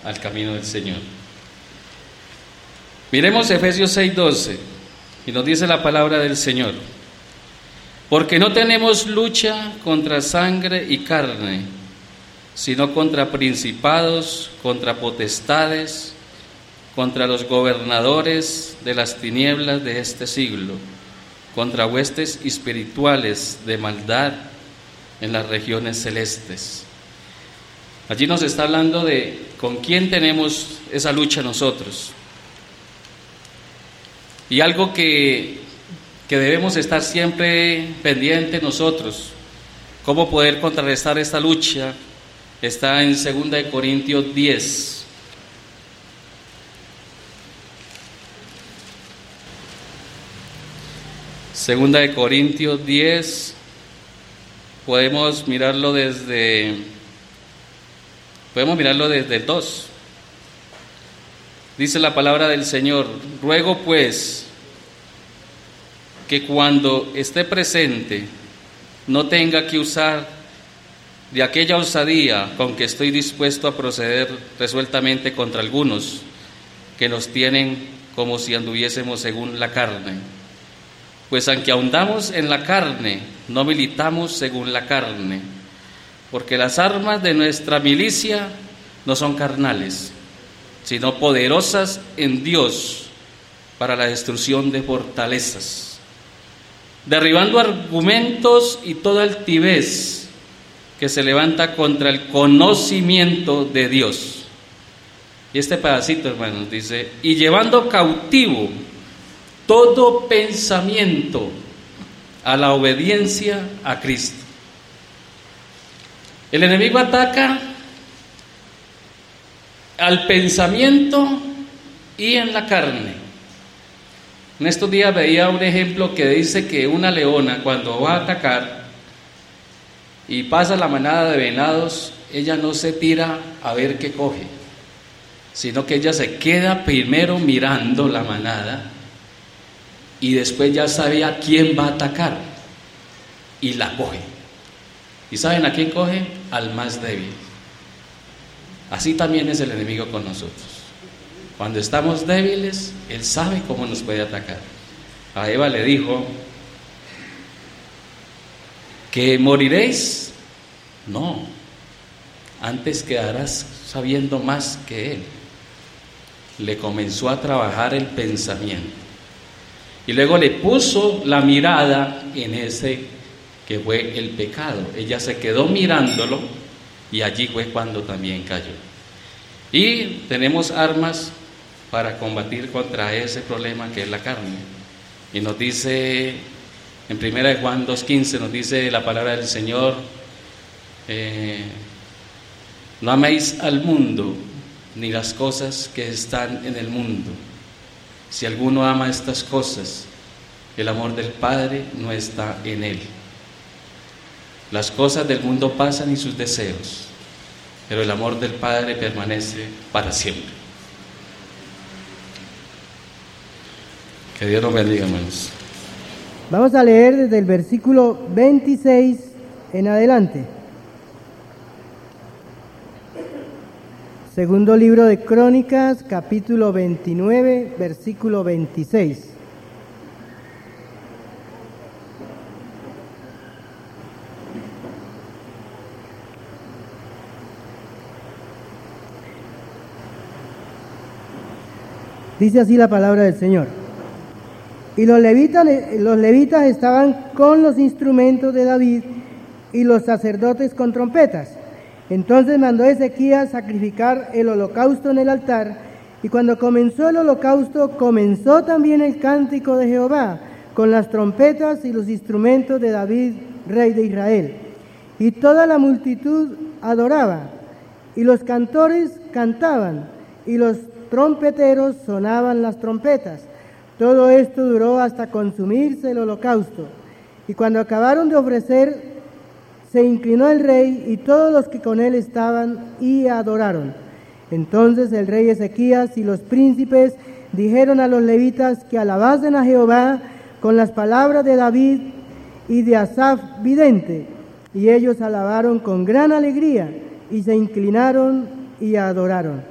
al camino del Señor. Miremos Efesios 6:12 y nos dice la palabra del Señor: porque no tenemos lucha contra sangre y carne, sino contra principados, contra potestades, contra los gobernadores de las tinieblas de este siglo, contra huestes espirituales de maldad en las regiones celestes. Allí nos está hablando de con quién tenemos esa lucha nosotros. Y algo que debemos estar siempre pendientes nosotros, cómo poder contrarrestar esta lucha, está en 2 Corintios 10. Segunda de Corintios 10, podemos mirarlo desde el 2. Dice la palabra del Señor: ruego pues que cuando esté presente no tenga que usar de aquella osadía con que estoy dispuesto a proceder resueltamente contra algunos que nos tienen como si anduviésemos según la carne. Pues aunque ahondamos en la carne, no militamos según la carne, porque las armas de nuestra milicia no son carnales, sino poderosas en Dios para la destrucción de fortalezas, derribando argumentos y toda altivez que se levanta contra el conocimiento de Dios. Y este pedacito, hermanos, dice: y llevando cautivo todo pensamiento a la obediencia a Cristo. El enemigo ataca al pensamiento y en la carne. En estos días veía un ejemplo que dice que una leona, cuando va a atacar y pasa la manada de venados, ella no se tira a ver qué coge, sino que ella se queda primero mirando la manada y después ya sabe a quién va a atacar y la coge. ¿Y saben a quién coge? Al más débil. Así también es el enemigo con nosotros. Cuando estamos débiles, él sabe cómo nos puede atacar. A Eva le dijo: ¿que moriréis? No, antes quedarás sabiendo más que él. Le comenzó a trabajar el pensamiento y luego le puso la mirada en ese que fue el pecado. Ella se quedó mirándolo y allí fue cuando también cayó. Y tenemos armas para combatir contra ese problema que es la carne. Y nos dice en 1 Juan 2:15, nos dice la palabra del Señor: no améis al mundo ni las cosas que están en el mundo. Si alguno ama estas cosas, el amor del Padre no está en él. Las cosas del mundo pasan y sus deseos, pero el amor del Padre permanece para siempre. Que Dios nos bendiga, hermanos. Vamos a leer desde el versículo 26 en adelante. Segundo libro de Crónicas, capítulo 29, versículo 26. Dice así la palabra del Señor: y los levitas estaban con los instrumentos de David y los sacerdotes con trompetas. Entonces mandó Ezequías sacrificar el holocausto en el altar, y cuando comenzó el holocausto, comenzó también el cántico de Jehová, con las trompetas y los instrumentos de David, rey de Israel. Y toda la multitud adoraba, y los cantores cantaban, y los trompeteros sonaban las trompetas. Todo esto duró hasta consumirse el holocausto. Y cuando acabaron de ofrecer, se inclinó el rey y todos los que con él estaban y adoraron. Entonces el rey Ezequías y los príncipes dijeron a los levitas que alabasen a Jehová con las palabras de David y de Asaf vidente. Y ellos alabaron con gran alegría y se inclinaron y adoraron.